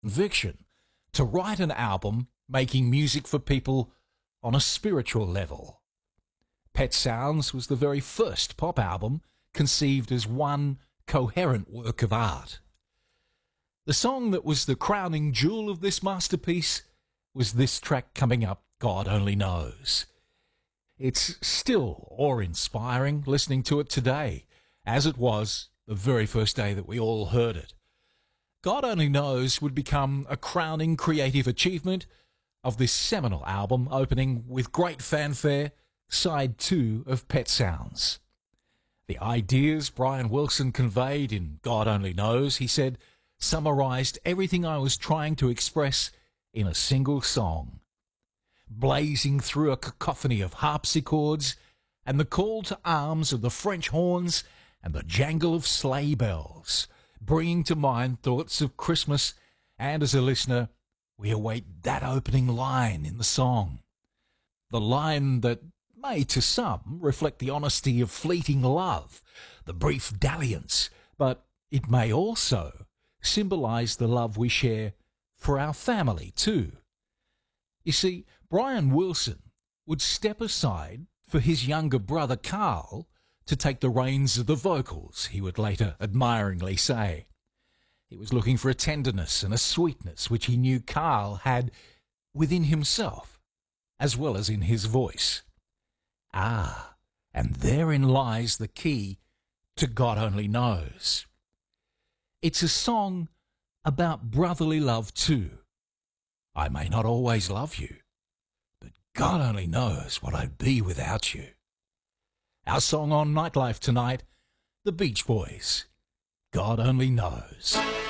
conviction to write an album making music for people on a spiritual level. Pet Sounds was the very first pop album conceived as one coherent work of art. The song that was the crowning jewel of this masterpiece was this track coming up, God Only Knows. It's still awe-inspiring listening to it today, as it was the very first day that we all heard it. God Only Knows would become a crowning creative achievement of this seminal album, opening with great fanfare side 2 of Pet Sounds. The ideas Brian Wilson conveyed in God Only Knows, he said, summarized everything I was trying to express in a single song. Blazing through a cacophony of harpsichords and the call to arms of the French horns and the jangle of sleigh bells, bringing to mind thoughts of Christmas, and as a listener, we await that opening line in the song. The line that may to some reflect the honesty of fleeting love, the brief dalliance, but it may also symbolize the love we share for our family too. You see, Brian Wilson would step aside for his younger brother Carl to take the reins of the vocals, he would later admiringly say. He was looking for a tenderness and a sweetness which he knew Carl had within himself, as well as in his voice. Ah, and therein lies the key to God Only Knows. It's a song about brotherly love too. I may not always love you, but God only knows what I'd be without you. Our song on Nightlife tonight, The Beach Boys, God Only Knows.